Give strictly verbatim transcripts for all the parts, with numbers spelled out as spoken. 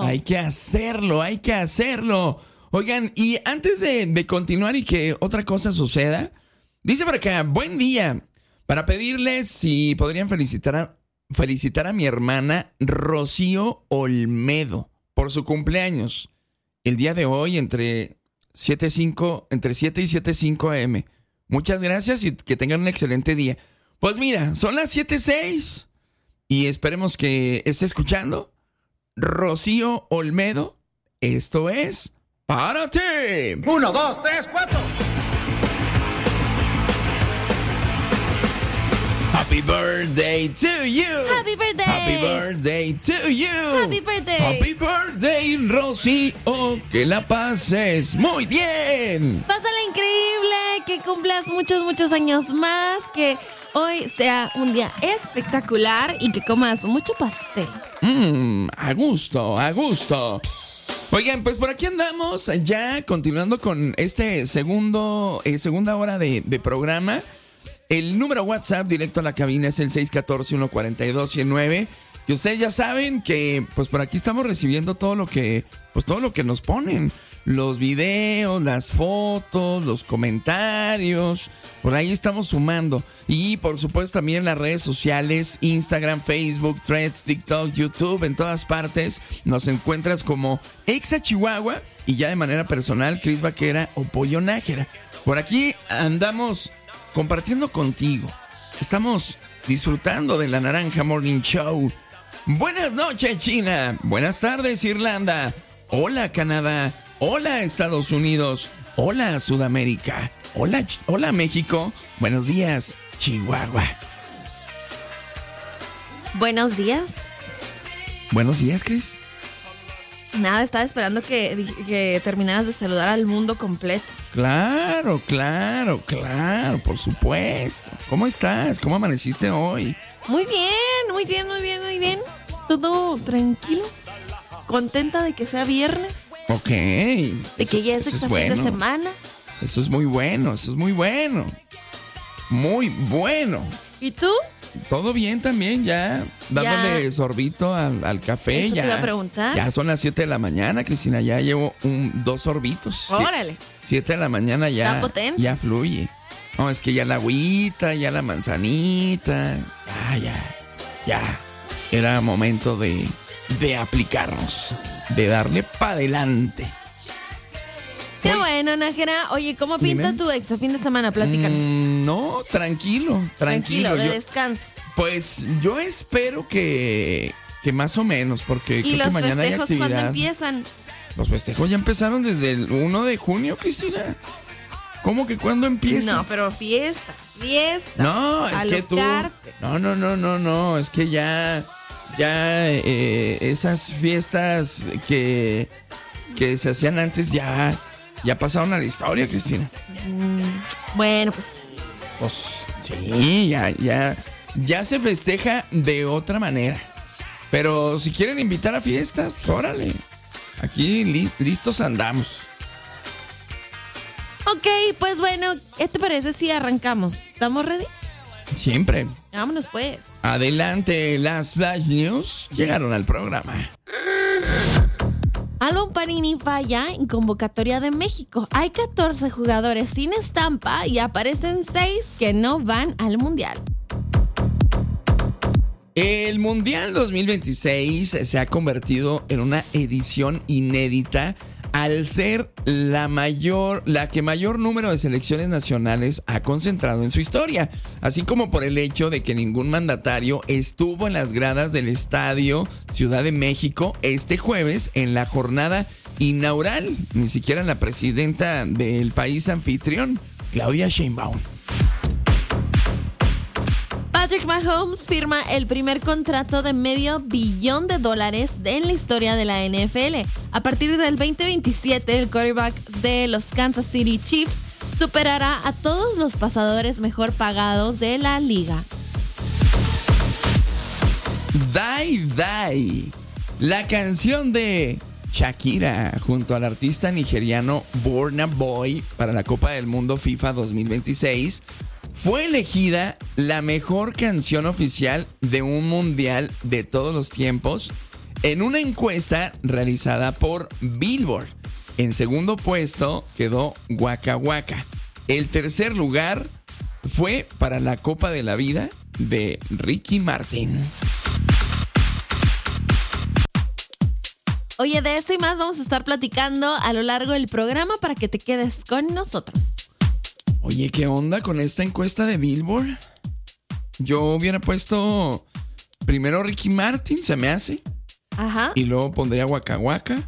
hay que hacerlo, hay que hacerlo. Oigan, y antes de, de continuar y que otra cosa suceda, dice por acá, buen día, para pedirles si podrían felicitar a, felicitar a mi hermana Rocío Olmedo por su cumpleaños. El día de hoy entre siete, cinco, entre siete y siete cinco a eme. Muchas gracias y que tengan un excelente día. Pues mira, son las siete seis y esperemos que esté escuchando. Rocío Olmedo, esto es para ti. Uno, dos, tres, cuatro. Happy birthday to you. Happy birthday. Happy birthday to you. Happy birthday. Happy birthday, Rocío. Que la pases muy bien. Pásala increíble, que cumplas muchos, muchos años más, que hoy sea un día espectacular y que comas mucho pastel. Mmm, a gusto, a gusto. Oigan, pues por aquí andamos ya continuando con este segundo, eh, segunda hora de, de programa. El número WhatsApp directo a la cabina es el seis uno cuatro, uno cuatro dos, uno cero nueve. Y ustedes ya saben que pues por aquí estamos recibiendo todo lo que, pues todo lo que nos ponen. Los videos, las fotos, los comentarios. Por ahí estamos sumando. Y por supuesto también las redes sociales, Instagram, Facebook, Threads, TikTok, YouTube, en todas partes. Nos encuentras como Exa Chihuahua y ya de manera personal, Cris Vaquera o Pollo Nájera. Por aquí andamos compartiendo contigo. Estamos disfrutando de la Naranja Morning Show. Buenas noches, China. Buenas tardes, Irlanda. Hola, Canadá. Hola, Estados Unidos. Hola, Sudamérica. Hola, Ch- hola, México. Buenos días, Chihuahua. Buenos días. Buenos días, Cris. Nada, estaba esperando que, que terminaras de saludar al mundo completo. Claro, claro, claro, por supuesto. ¿Cómo estás? ¿Cómo amaneciste hoy? Muy bien, muy bien, muy bien, muy bien. Todo tranquilo. Contenta de que sea viernes. Ok. De Eso- que ya es eso sexta fin bueno. de semana. Eso es muy bueno, eso es muy bueno. Muy bueno. ¿Y tú? Todo bien también, ya dándole Ya. sorbito al, al café. Eso te ya, iba a preguntar. Ya son las siete de la mañana, Cristina. Ya llevo un, dos sorbitos. Sie- Órale. siete de la mañana ya, Está potente. ya fluye. No, es que ya la agüita, ya la manzanita. Ya, ya, ya. Era momento de, de aplicarnos, de darle para adelante. Qué Oye, bueno, Nájera. Oye, ¿cómo pinta Dime. tu ex a fin de semana? Platícanos. Mm, no, tranquilo, tranquilo. de Yo- descanso. Pues yo espero que, que más o menos, porque ¿Y creo los que mañana hay festejos cuándo actividad. empiezan? Los festejos ya empezaron desde el uno de junio, Cristina. ¿Cómo que cuándo empieza? No, pero fiesta, fiesta. No, es que tú. Alocarte. No, no, no, no, no. Es que ya. Ya eh, esas fiestas que, que se hacían antes ya. Ya pasaron a la historia, Cristina. Bueno, pues Pues sí, ya, ya. Ya se festeja de otra manera. Pero si quieren invitar a fiestas, pues órale. Aquí li- listos andamos. ok, pues bueno, ¿qué te parece si arrancamos? ¿Estamos ready? Siempre. Vámonos pues. Adelante, las Flash News llegaron al programa. Álbum Panini falla en convocatoria de México. Hay catorce jugadores sin estampa y aparecen seis que no van al Mundial. El Mundial dos mil veintiséis se ha convertido en una edición inédita al ser la mayor, la que mayor número de selecciones nacionales ha concentrado en su historia, así como por el hecho de que ningún mandatario estuvo en las gradas del Estadio Ciudad de México este jueves en la jornada inaugural, ni siquiera la presidenta del país anfitrión, Claudia Sheinbaum. Patrick Mahomes firma el primer contrato de medio billón de dólares en la historia de la N F L. A partir del veinte veintisiete, el quarterback de los Kansas City Chiefs superará a todos los pasadores mejor pagados de la liga. Die Die, la canción de Shakira junto al artista nigeriano Burna Boy para la Copa del Mundo FIFA dos mil veintiséis, fue elegida la mejor canción oficial de un mundial de todos los tiempos en una encuesta realizada por Billboard. En segundo puesto quedó Waka Waka. El tercer lugar fue para la Copa de la Vida de Ricky Martin. Oye, de esto y más vamos a estar platicando a lo largo del programa para que te quedes con nosotros. Oye, ¿qué onda con esta encuesta de Billboard? Yo hubiera puesto primero Ricky Martin, se me hace. Ajá. Y luego pondría Waka Waka.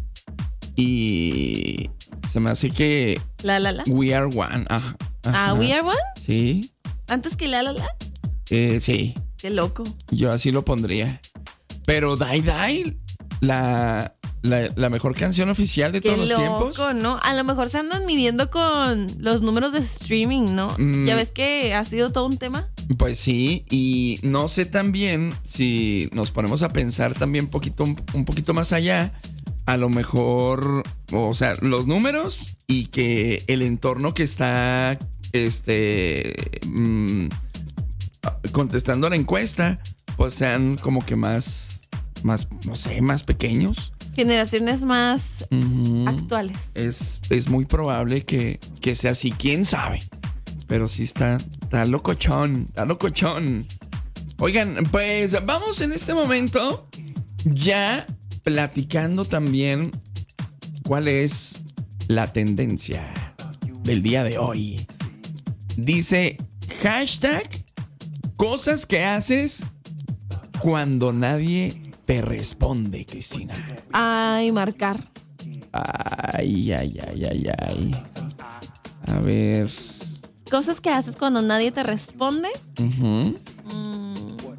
Y se me hace que La La La. We Are One. Ajá. Ah, We Are One. Sí. Antes que La La La. Eh, sí. Qué loco. Yo así lo pondría. Pero Die Die, la, la, la mejor canción oficial de Qué todos loco, los tiempos. ¿no? A lo mejor se andan midiendo con los números de streaming, ¿no? Mm. Ya ves que ha sido todo un tema. Pues sí, y no sé también si nos ponemos a pensar también poquito, un poquito más allá, a lo mejor, o sea, los números y que el entorno que está este mmm, contestando la encuesta, pues sean como que más, más, no sé, más pequeños. Generaciones más Uh-huh. actuales. Es, es muy probable que, que sea así, quién sabe. Pero sí está, está locochón, está locochón. Oigan, pues vamos en este momento ya platicando también cuál es la tendencia del día de hoy. Dice hashtag cosas que haces cuando nadie te responde, Cristina. Ay, marcar. Ay, ay, ay, ay, ay. A ver. Cosas que haces cuando nadie te responde. Uh-huh. Mm.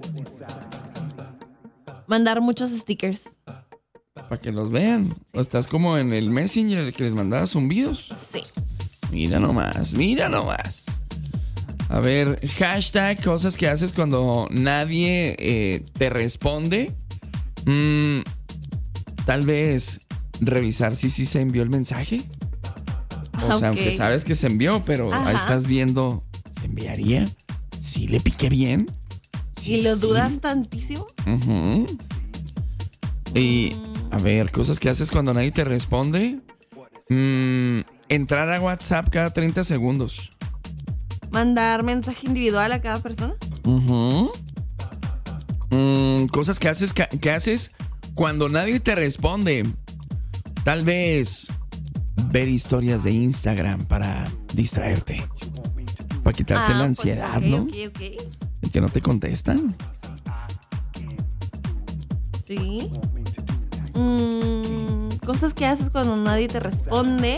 Mandar muchos stickers. Para que los vean. O estás como en el Messenger que les mandaba zumbidos. Sí. Mira nomás, mira nomás. A ver, hashtag cosas que haces cuando nadie eh, te responde. Mm, tal vez revisar si sí se envió el mensaje. O sea, Ok. aunque sabes que se envió, pero Ajá. ahí estás viendo, ¿se enviaría? ¿Sí le piqué bien? Sí, ¿Y lo sí. dudas tantísimo? Ujú. Y, a ver, cosas que haces cuando nadie te responde. Mm, entrar a WhatsApp cada treinta segundos. Mandar mensaje individual a cada persona. Ujú. Mm, cosas que haces, que, que haces cuando nadie te responde. Tal vez ver historias de Instagram para distraerte. Para quitarte Ah, la pues, ansiedad, ok, ¿no? ok, ok. Y que no te contestan. Sí. Mm, cosas que haces cuando nadie te responde.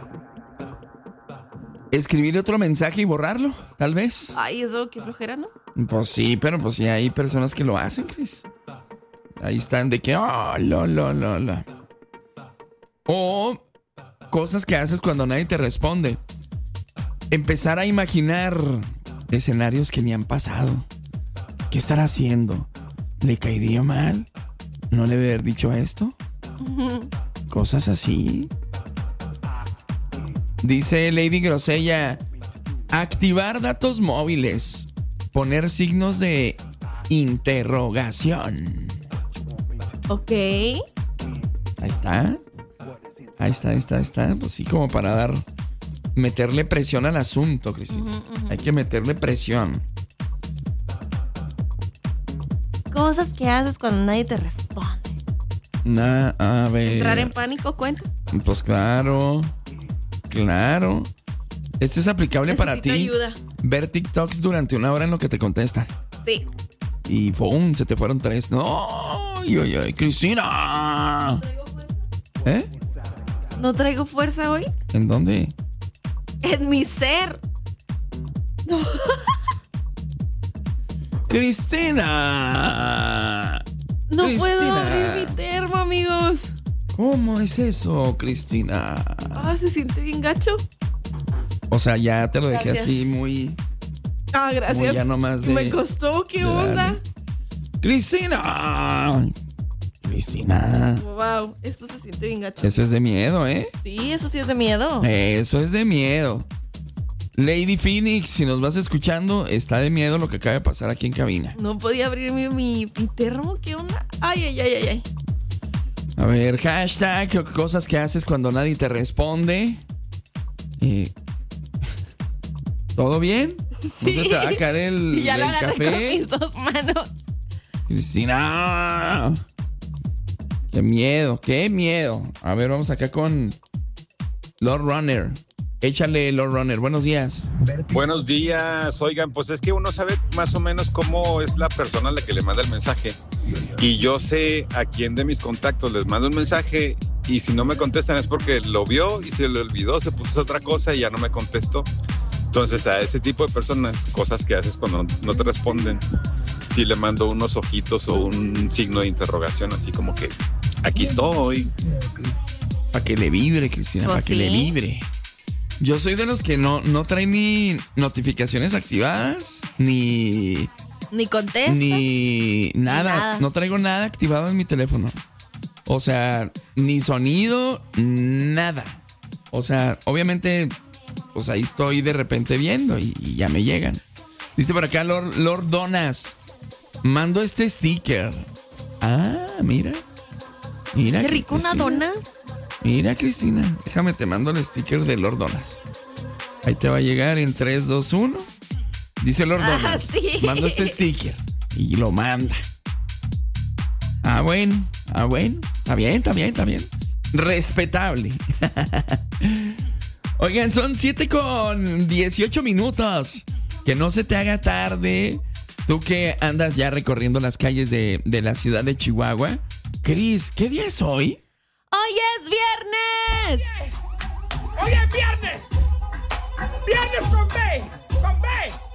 Escribir otro mensaje y borrarlo, tal vez. Ay, eso qué flojera, ¿no? Pues sí, pero pues sí hay personas que lo hacen, Chris. Ahí están de que, oh, lo, lo, lo, lo. O cosas que haces cuando nadie te responde. Empezar a imaginar escenarios que ni han pasado. ¿Qué estará haciendo? ¿Le caería mal? ¿No le debe haber dicho esto? Cosas así. Dice Lady Grosella, activar datos móviles, poner signos de interrogación. Ok. Ahí está. Ahí está, ahí está, ahí está. Pues sí, como para dar, meterle presión al asunto, Cristina. Uh-huh, uh-huh. Hay que meterle presión. Cosas que haces cuando nadie te responde. Na, a ver. Entrar en pánico, cuenta. Pues claro. Claro. Este es aplicable para ti. Necesito ayuda. Ver TikToks durante una hora en lo que te contestan. Sí. Y ¡fum! Se te fueron tres. ¡No! ¡Ay, ay, ay! ¡Cristina! ¿Eh? ¿No traigo fuerza hoy? ¿En dónde? En mi ser. ¡Cristina! No Cristina. puedo abrir mi termo, amigos. ¿Cómo es eso, Cristina? Ah, se siente bien gacho. O sea, ya te lo dejé Gracias. así muy... Ah, gracias. Muy ya nomás de- Me costó, ¿qué de onda? darle. ¡Cristina! Cristina. Wow, esto se siente bien gacho. Eso es de miedo, ¿eh? Sí, eso sí es de miedo. Eso es de miedo. Lady Phoenix, si nos vas escuchando, está de miedo lo que acaba de pasar aquí en cabina. No podía abrir mi, mi, mi termo, ¿qué onda? Ay, ay, ay, ay, ay. A ver, hashtag, cosas que haces cuando nadie te responde. Eh, ¿Todo bien? Sí. ¿No se te va a caer el, ya el lo agarré café? con mis dos manos. Cristina. Qué miedo, qué miedo. A ver, vamos acá con Lord Runner. Échale, Lord Runner. Buenos días. Buenos días. Oigan, pues es que uno sabe más o menos cómo es la persona a la que le manda el mensaje. Y yo sé a quién de mis contactos les mando un mensaje y si no me contestan es porque lo vio y se le olvidó, se puso otra cosa y ya no me contestó. Entonces a ese tipo de personas, cosas que haces cuando no te responden, sí le mando unos ojitos o un signo de interrogación, así como que aquí estoy. Para que le vibre, Cristina, Pues para que sí. le vibre. Yo soy de los que no, no traen ni notificaciones activadas, ni... Ni contesta. Ni nada. nada. No traigo nada activado en mi teléfono. O sea, ni sonido, nada. O sea, obviamente, pues ahí estoy de repente viendo y, y ya me llegan. Dice por acá Lord, Lord Donas, mando este sticker. Ah, mira. Mira. Qué rico una Cristina. dona. Mira, Cristina, déjame te mando el sticker de Lord Donas. Ahí te va a llegar en tres, dos, uno. Dice Lord Ah, Donas. sí. Mando este sticker. Y lo manda. Ah, bueno. Ah, bueno. Está bien, está bien, está bien. Respetable. Oigan, son siete con dieciocho minutos. Que no se te haga tarde. Tú que andas ya recorriendo las calles de, de la ciudad de Chihuahua. Cris, ¿qué día es hoy? ¡Hoy es viernes! ¡Hoy es viernes! ¡Viernes con